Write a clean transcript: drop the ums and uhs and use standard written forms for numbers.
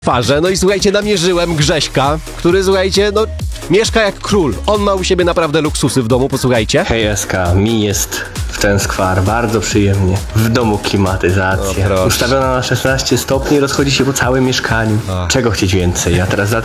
farze. No i słuchajcie, namierzyłem Grześka, który, słuchajcie, no mieszka jak król. On ma u siebie naprawdę luksusy w domu, posłuchajcie. Hej SK, mi jest w ten skwar bardzo przyjemnie. W domu klimatyzacja. O, proszę. Ustawiona na 16 stopni, rozchodzi się po całym mieszkaniu. Czego chcieć więcej? A teraz